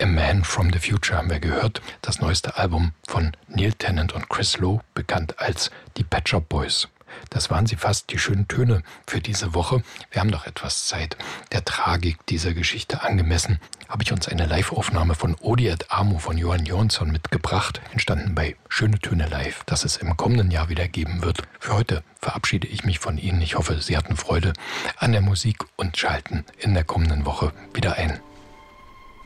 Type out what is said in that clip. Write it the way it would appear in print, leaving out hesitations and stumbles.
A Man from the Future haben wir gehört. Das neueste Album von Neil Tennant und Chris Lowe, bekannt als die Pet Shop Boys. Das waren sie fast, die schönen Töne für diese Woche. Wir haben noch etwas Zeit. Der Tragik dieser Geschichte angemessen habe ich uns eine Live-Aufnahme von Odi et Amo von Johan Jonsson mitgebracht, entstanden bei Schöne Töne Live, das es im kommenden Jahr wieder geben wird. Für heute verabschiede ich mich von Ihnen. Ich hoffe, Sie hatten Freude an der Musik und schalten in der kommenden Woche wieder ein.